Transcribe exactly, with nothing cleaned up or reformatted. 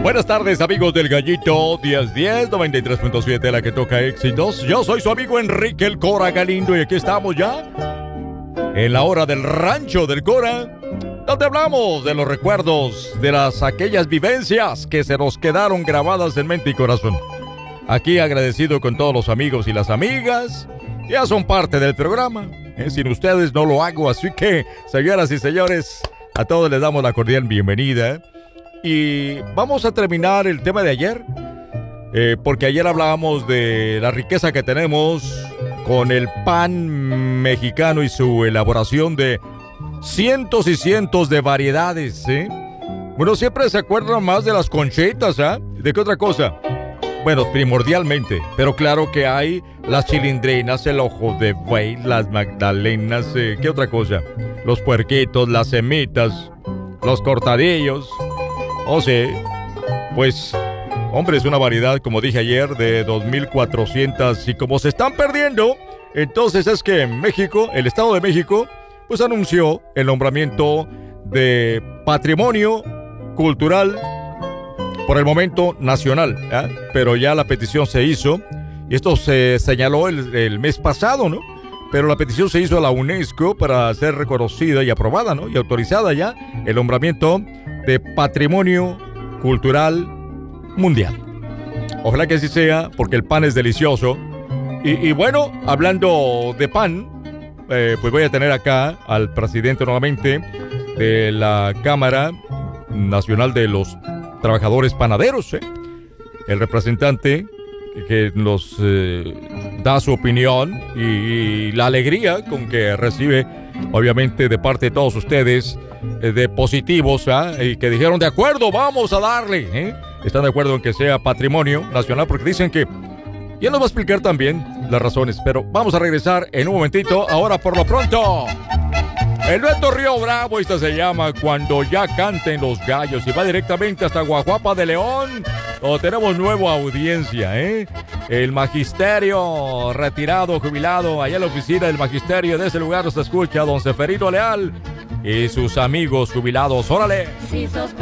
Buenas tardes, amigos del Gallito diez diez, noventa y tres punto siete, la que toca éxitos. Yo soy su amigo Enrique el Cora Galindo y aquí estamos ya en la hora del rancho del Cora, donde hablamos de los recuerdos, de las aquellas vivencias que se nos quedaron grabadas en mente y corazón. Aquí agradecido con todos los amigos y las amigas, ya son parte del programa. ¿eh? Sin ustedes no lo hago, así que, señoras y señores, a todos les damos la cordial bienvenida. Y vamos a terminar el tema de ayer, eh, porque ayer hablábamos de la riqueza que tenemos con el pan mexicano y su elaboración de cientos y cientos de variedades, ¿eh? Bueno, siempre se acuerdan más de las conchitas, ¿ah? ¿eh? ¿De qué otra cosa? Bueno, primordialmente, pero claro que hay las chilindrinas, el ojo de buey, las magdalenas, eh, ¿qué otra cosa? Los puerquitos, las semitas, los cortadillos. Oh, sí, pues, hombre, es una variedad, como dije ayer, de dos mil cuatrocientas, y como se están perdiendo, entonces es que en México, el Estado de México, pues anunció el nombramiento de Patrimonio Cultural, por el momento nacional, ¿eh? Pero ya la petición se hizo, y esto se señaló el, el mes pasado, ¿no? Pero la petición se hizo a la UNESCO para ser reconocida y aprobada, ¿no? Y autorizada ya el nombramiento de Patrimonio Cultural Mundial. Ojalá que así sea, porque el pan es delicioso. Y, y bueno, hablando de pan, eh, pues voy a tener acá al presidente nuevamente de la Cámara Nacional de los Trabajadores Panaderos, ¿eh? El representante que nos eh, da su opinión y, y la alegría con que recibe, obviamente, de parte de todos ustedes, eh, de positivos, ¿eh? Y que dijeron, de acuerdo, vamos a darle, ¿eh? Están de acuerdo en que sea patrimonio nacional, porque dicen que, y él nos va a explicar también las razones, pero vamos a regresar en un momentito. Ahora, por lo pronto, el dueto Río Bravo, esta se llama Cuando ya canten los gallos, y va directamente hasta Guajuapa de León, donde tenemos nueva audiencia, ¿eh? El magisterio retirado, jubilado, allá en la oficina del magisterio de ese lugar nos escucha don Seferino Leal y sus amigos jubilados. ¡Órale!